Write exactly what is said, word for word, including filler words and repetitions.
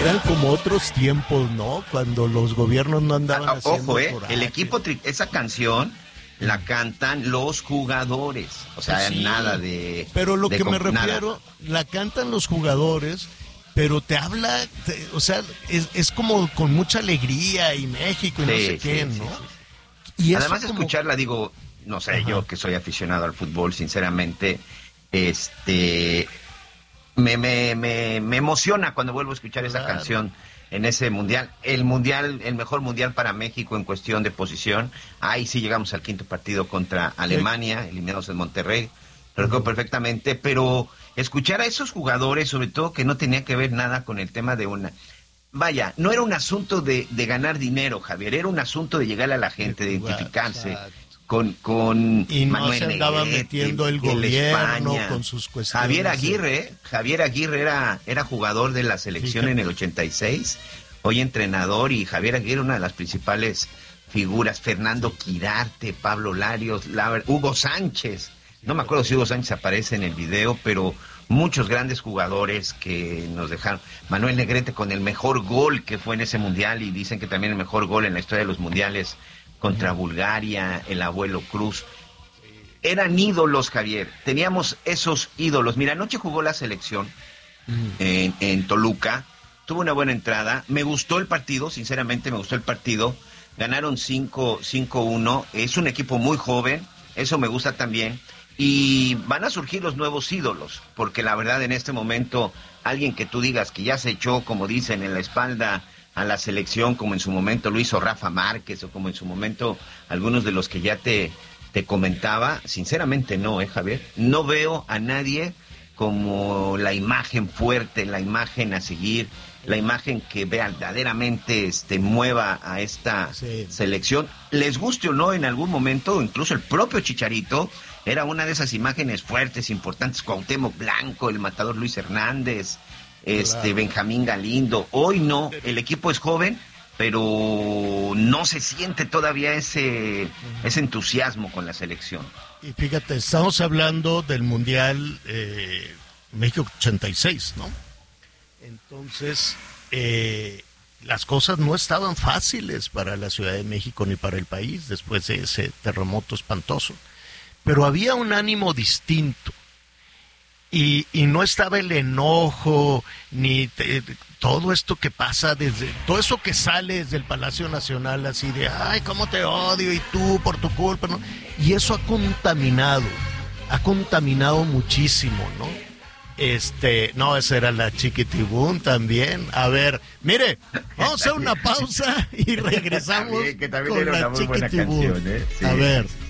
Eran como otros tiempos, ¿no? Cuando los gobiernos no andaban ah, haciendo Ojo, eh, coraje. el equipo, tri- esa canción la cantan los jugadores, o sea, Pues sí, nada de... Pero lo de que me com- nada. refiero, la cantan los jugadores, pero te habla, te- o sea, es, es como con mucha alegría y México y no Sí, sé qué, sí, ¿no? sí, sí. Y eso Además de como- escucharla, digo, no sé, Ajá. yo que soy aficionado al fútbol, sinceramente, este, me, me, me, me emociona cuando vuelvo a escuchar esa Claro. canción en ese mundial. El mundial, el mejor mundial para México en cuestión de posición. Ahí sí llegamos al quinto partido contra Alemania, eliminados en Monterrey, lo recuerdo perfectamente, pero escuchar a esos jugadores, sobre todo que no tenía que ver nada con el tema de una... Vaya, no era un asunto de, de ganar dinero, Javier, era un asunto de llegar a la gente, de, De jugar, identificarse exacto. con, con Y no Manuel se andaba Negrete, metiendo el gobierno con sus cuestiones. Javier Aguirre, ¿eh? Javier Aguirre era, era jugador de la selección Fíjate. en el ochenta y seis, hoy entrenador, y Javier Aguirre una de las principales figuras, Fernando Quirarte, Pablo Larios, Laver, Hugo Sánchez, no me acuerdo si Hugo Sánchez aparece en el video, pero muchos grandes jugadores que nos dejaron. Manuel Negrete con el mejor gol que fue en ese mundial, y dicen que también el mejor gol en la historia de los mundiales contra Bulgaria, el abuelo Cruz. Eran ídolos, Javier, teníamos esos ídolos. Mira, anoche jugó la selección en, en Toluca, tuvo una buena entrada, me gustó el partido, sinceramente me gustó el partido, ganaron cinco uno, es un equipo muy joven, eso me gusta también, y van a surgir los nuevos ídolos, porque la verdad en este momento, alguien que tú digas que ya se echó, como dicen, en la espalda a la selección, como en su momento lo hizo Rafa Márquez, o como en su momento algunos de los que ya te, te comentaba, sinceramente no, ¿eh, Javier? No veo a nadie como la imagen fuerte, la imagen a seguir, la imagen que verdaderamente este, mueva a esta Sí. selección. Les guste o no en algún momento, incluso el propio Chicharito era una de esas imágenes fuertes, importantes, Cuauhtémoc Blanco, el matador Luis Hernández, este Claro. Benjamín Galindo. Hoy no, el equipo es joven, pero no se siente todavía ese, ese entusiasmo con la selección. Y fíjate, estamos hablando del Mundial eh, México ochenta y seis, ¿no? Entonces, eh, las cosas no estaban fáciles para la Ciudad de México ni para el país después de ese terremoto espantoso. Pero había un ánimo distinto. Y, y no estaba el enojo, ni te, todo esto que pasa desde, todo eso que sale desde el Palacio Nacional, así de, ay, cómo te odio, y tú por tu culpa, ¿no? Y eso ha contaminado, ha contaminado muchísimo, ¿no? Este, no, esa era la Chiquitibún también. A ver, mire, vamos a hacer una pausa y regresamos También, que también con era la una muy buena Chiquitibún. canción, ¿eh? Sí. A ver.